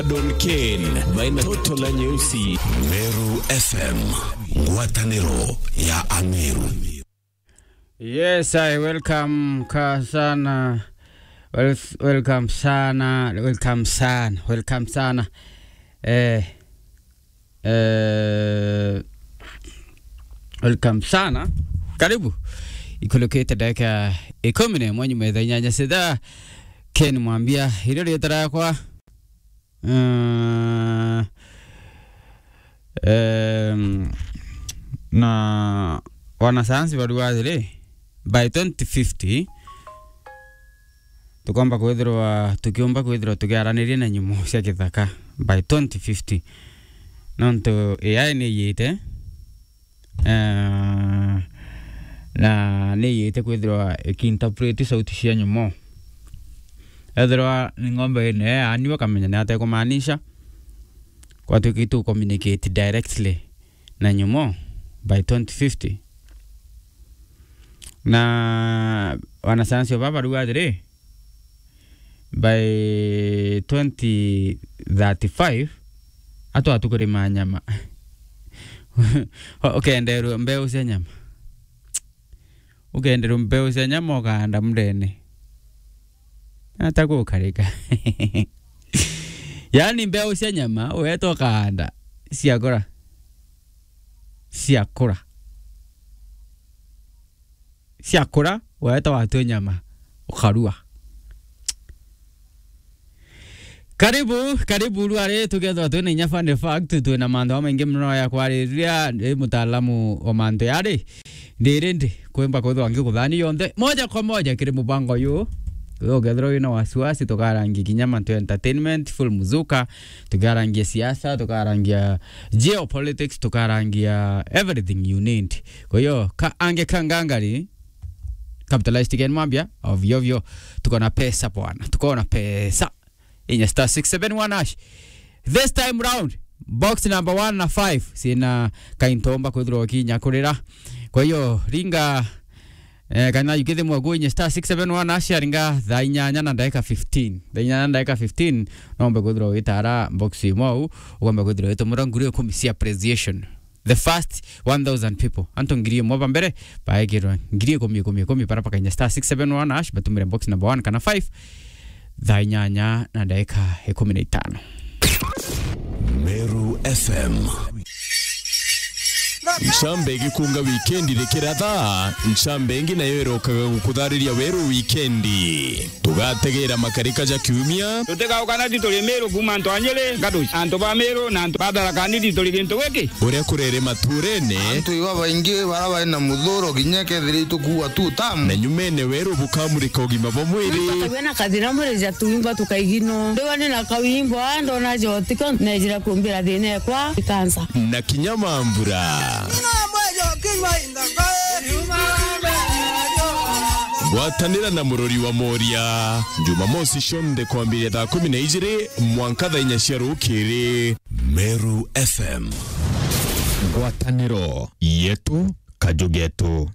Don Kane baina toto la nyeusi. Meru FM, ngwataniro ya Ameru. Yes, I welcome sana. Welcome sana. Welcome sana. Karibu. Ikolokete dakika 10 mwenye mwedhanya sida Ken mwambia hilo lietara kwa na wanasayansi walikuwa zile by 2050 tukiomba kuithirwa tukiaranirie na nyumo cia githaka by 2050 nonto AI ni yite na ni yite kuithirwa ikinterpret sauti cia nyumo ethirwa ni ng'ombe ine aniwa kamenya ni ate kumaanisha kwa tukitu communicate directly na nyumo by 2050 na wanasayansi baba ruadire by 2035 atukure manyama ukendero mbeu cia nyama okanda mndene atakukarika yani mbeu cia nyama weto kanda siakura weto watu nyama ukarua. Karibu ruare together tuene nyafande fact tuena mando mengi mno ya kwariria mutaalamu wa mando yare ndirende kwemba kodho wangi kuthani yonde moja kwa moja kile mubango yu ogethro ina wasiwasi tukarangi kinyama to entertainment full muzuka tukarangia siasa tukarangia geopolitics tukarangia everything you need. Kwa hiyo ange kangangari capitalistic and mambia ovyo tuko na pesa bwana, tuko na pesa in star 671 hash. This time round box number 1 na 5 sina kaintomba kudro kinya kurira. Kwa hiyo ringa kana yukithe mwago in star 671 hash ringa thainyanya na dakika 15 nombe kudro itara box imau ugomba kudro itomura nguri komisia appreciation the first 1000 people anto ngiri mo bambere baegirwa ngiri komi para paka in star 671 hash batumire box number 1 kana 5 thainyanya na dakika 15. Meru FM. Nchambe gikunga weekendi rekeratha nchambe na yerokaga gukuthariria weru weekendi tugategera makarika ja kiumia tutega ukana ditole Meru kuma ntwanyele ngadu anto ba Meru na anto badala kandi ditole ginto weki uria kurere maturene anto iwa baingi baraba na muthoro ginyeke thiritu kuwa tu tam na nyumene weru bukamurika ugima bo mwiri tukabena kadira muri ja tuimba tukaigino ndewane na kawimbo ando na jotika na jira kumbira thine kwa kansa na kinyama mbura Gwatanira na murori wa Moria Jumamosi shonde kwambiria thaa 12 mwanka thaa 4 cia rukiri. Meru FM, ngwataniro yetu kajugetu.